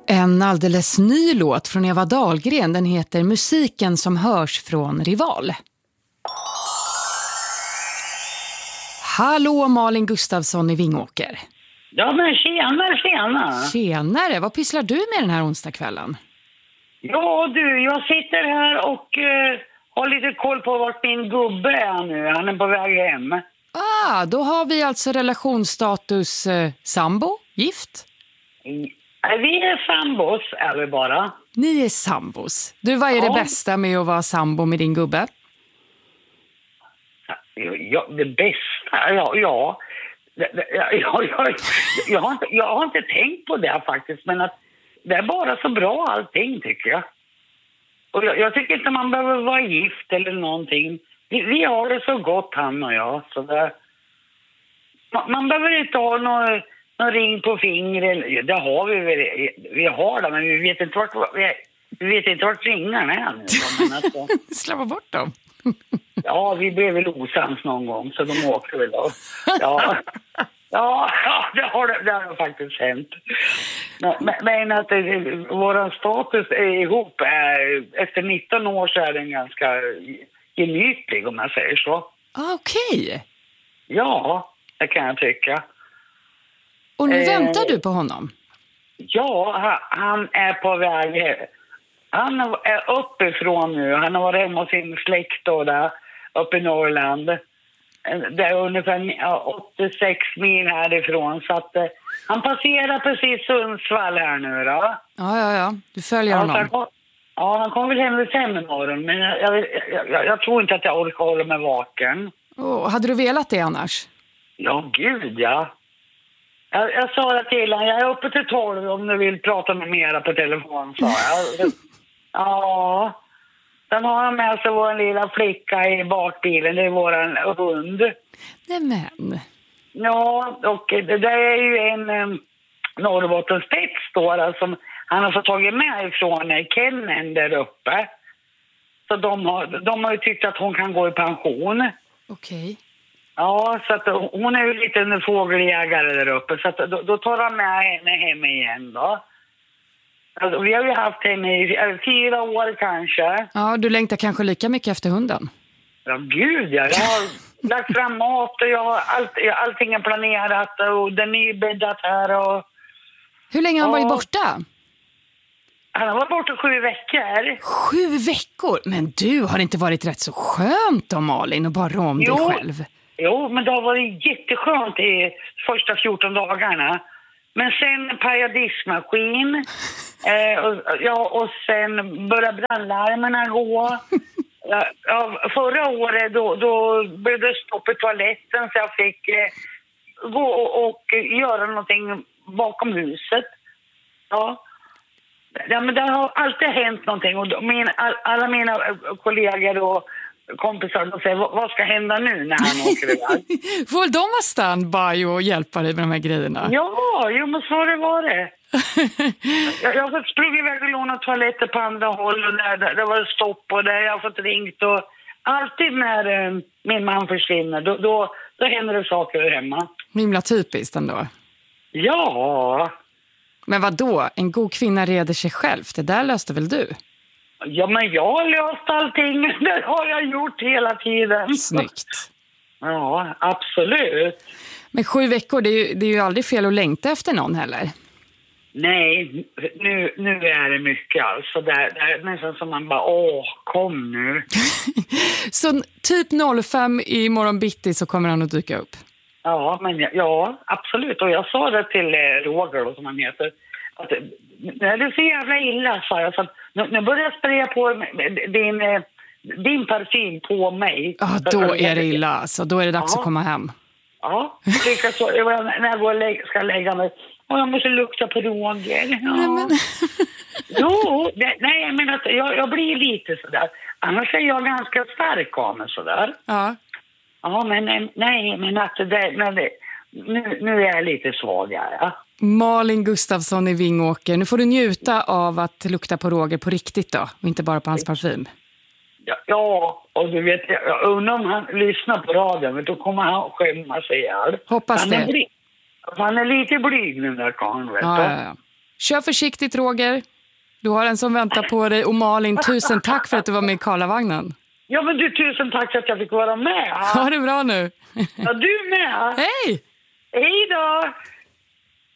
En alldeles ny låt från Eva Dahlgren, den heter Musiken som hörs från Rival. Hallå Malin Gustafsson i Vingåker. Ja men tjena. Tjenare, vad pysslar du med den här onsdagskvällen? Ja du, jag sitter här och har lite koll på vart min gubbe är nu. Han är på väg hem. Då har vi alltså relationsstatus sambo, gift? Vi är sambos, är vi bara. Ni är sambos. Du, vad är det bästa med att vara sambo med din gubbe? Ja, det bästa? Ja. Jag har inte tänkt på det faktiskt, men att det är bara så bra allting tycker jag. Och jag tycker inte man behöver vara gift eller någonting. Vi har det så gott han och jag. Så där. Man behöver inte ha någon ring på fingret. Det har vi väl. Vi har det, men vi vet inte vart ringarna är nu. Släppa bort dem. Ja, vi blev väl osams någon gång, så de åker väl då. Ja, det har faktiskt hänt. Men att vår status är ihop, efter 19 år så är den ganska gemytlig om man säger så. Okej. Ja, det kan jag tycka. Och nu väntar du på honom? Ja, han är på väg. Han är uppifrån nu. Han har varit hemma hos sin släkt då där, uppe i Norrland. Det är ungefär 86 mil härifrån. Så att han passerar precis Sundsvall här nu då. Ja. Du följer honom. Han kommer väl hem vid 5 imorgon. Men jag tror inte att jag orkar hålla mig vaken. Hade du velat det annars? Ja, gud ja. Jag sa det till honom. Jag är uppe till 12 om du vill prata med mera på telefon, sa jag. Ja. Sen har han med sig vår lilla flicka i bakbilen. Det är våran hund. Nämen. Ja, och det är ju en Norrbottenspets då som han har fått tagit med ifrån Kennen där uppe. Så de har ju tyckt att hon kan gå i pension. Okej. Ja, så att hon är ju lite en fågeljägare där uppe. Så att då tar han med henne hem igen då. Alltså, vi har ju haft henne i 4 år kanske. Ja, du längtar kanske lika mycket efter hunden. Ja, gud ja. Jag har lagt fram mat och jag har allting är planerat och den är bäddat här. Och hur länge har han varit borta? Han har varit borta 7 veckor. 7 veckor? Men du, har det inte varit rätt så skönt då, Malin, och bara rå om dig själv? Jo, men det har varit jätteskönt i första 14 dagarna. Men sen paradismaskin och sen började brandlarmerna gå. Förra året då blev det stopp i toaletten så jag fick gå och göra någonting bakom huset. Ja, men det har alltid hänt någonting och alla mina kollegor och kompisar de säger, vad ska hända nu när han åker iväg? Får de vara standby och hjälpa dig med de här grejerna? Ja, men så var det. Jag har fått sprungit iväg och låna toaletter på andra håll och det var stopp och där jag har fått ringt och alltid när min man försvinner då händer det saker hemma. Himla typiskt ändå. Ja. Men vad då? En god kvinna reder sig själv. Det där löste väl du? Ja, men jag har löst allting. Det har jag gjort hela tiden. Snyggt. Ja, absolut. Men 7 veckor, det är ju aldrig fel att längta efter någon heller. Nej, nu är det mycket alltså. Det är nästan som man bara, kom nu. Så typ 05 i morgon bitti så kommer han att dyka upp? Ja, absolut. Och jag sa det till Roger, som han heter, att det är så jävla illa, sa jag. Så att, nu börjar jag spraya på din parfym på mig. Ja, då är det illa. Alltså. Då är det dags att komma hem. Ja, så, när jag ska lägga mig. Och jag måste lukta på Roger. Ja. Nej, men... Nej, men att jag blir lite sådär. Annars är jag ganska stark av mig sådär. Ja. Ja, men att nu är jag lite svagare. Ja. Malin Gustafsson i Vingåker. Nu får du njuta av att lukta på Roger på riktigt då. Och inte bara på hans parfym. Ja, och du vet, jag undrar om han lyssnar på radion. Men då kommer han skämma sig ihjäl. Hoppas det. Han är lite blyg nu där karln, vet du. Ja. Kör försiktigt, Roger. Du har en som väntar på dig. Och Malin, tusen tack för att du var med i Karlavagnen. Ja, men du, tusen tack för att jag fick vara med. Ha det bra nu. Ja, du med. Hej! Hej då!